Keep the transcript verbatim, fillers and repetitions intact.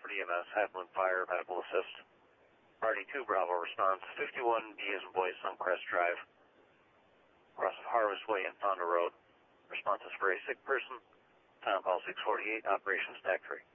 Medford E M S, Half Moon Fire, medical assist. Party two Bravo response, fifty-one B as in boy, Suncrest Drive, across of Harvest Way and Fonda Road. Response is for a sick person. Time call six forty-eight, operation stack three.